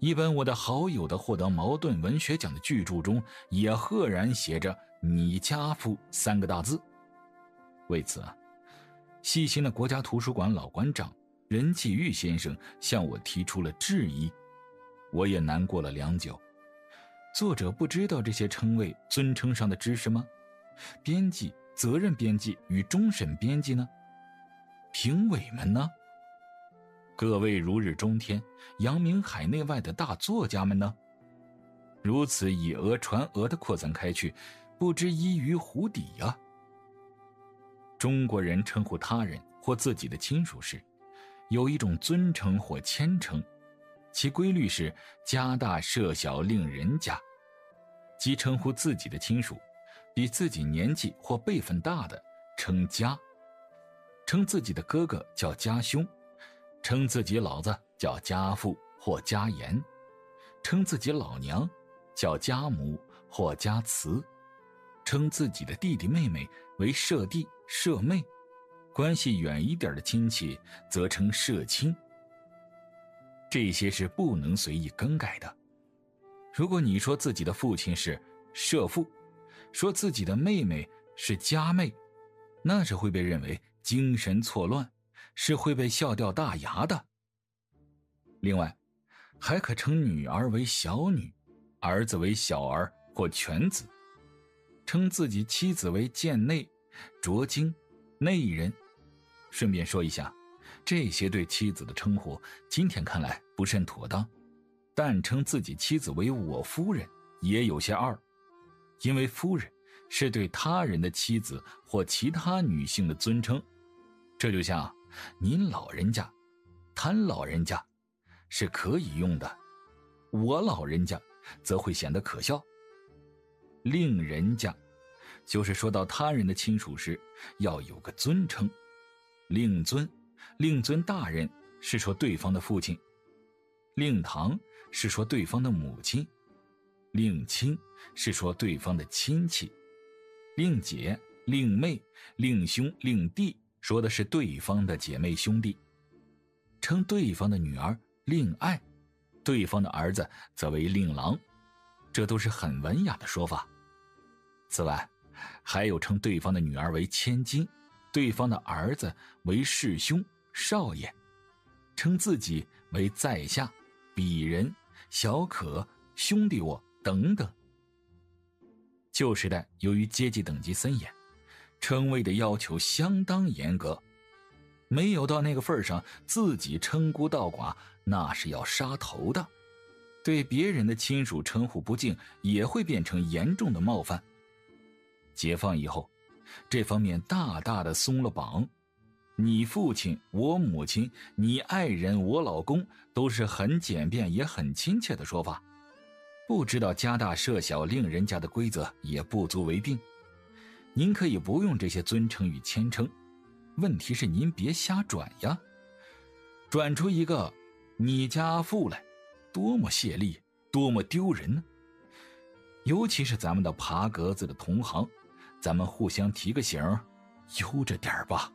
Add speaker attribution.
Speaker 1: 一本我的好友的获得茅盾文学奖的巨著中也赫然写着你家父3个大字。为此细心的国家图书馆老馆长任继玉先生向我提出了质疑，我也难过了良久。作者不知道这些称谓尊称上的知识吗？编辑、责任编辑与终审编辑呢？评委们呢？各位如日中天、扬名海内外的大作家们呢？如此以讹传讹的扩散开去，不知依于湖底啊。中国人称呼他人或自己的亲属时，有一种尊称或谦称，其规律是家大社小令人家，即称呼自己的亲属比自己年纪或辈分大的称家，称自己的哥哥叫家兄，称自己老子叫家父或家言，称自己老娘叫家母或家慈，称自己的弟弟妹妹为舍弟舍妹，关系远一点的亲戚则称舍亲。这些是不能随意更改的。如果你说自己的父亲是舍父，说自己的妹妹是家妹，那是会被认为精神错乱，是会被笑掉大牙的。另外，还可称女儿为小女，儿子为小儿或犬子，称自己妻子为贱内、拙精、内人。顺便说一下，这些对妻子的称呼今天看来不甚妥当，但称自己妻子为我夫人也有些二，因为夫人是对他人的妻子或其他女性的尊称。这就像您老人家、他老人家是可以用的，我老人家则会显得可笑。令人家就是说到他人的亲属时要有个尊称。令尊大人是说对方的父亲，令堂是说对方的母亲，令亲是说对方的亲戚，令姐、令妹、令兄、令弟说的是对方的姐妹兄弟，称对方的女儿令爱，对方的儿子则为令郎，这都是很文雅的说法。此外，还有称对方的女儿为千金，对方的儿子为世兄、少爷，称自己为在下、鄙人、小可、兄弟我等等。旧时代由于阶级等级森严，称谓的要求相当严格，没有到那个份上自己称孤道寡，那是要杀头的。对别人的亲属称呼不敬，也会变成严重的冒犯。解放以后，这方面大大的松了绑，你父亲、我母亲、你爱人、我老公都是很简便也很亲切的说法。不知道家大社小令人家的规则也不足为病。您可以不用这些尊称与谦称，问题是您别瞎转呀，转出一个你家父来，多么泄力，多么丢人呢。尤其是咱们的爬格子的同行，咱们互相提个醒，悠着点吧。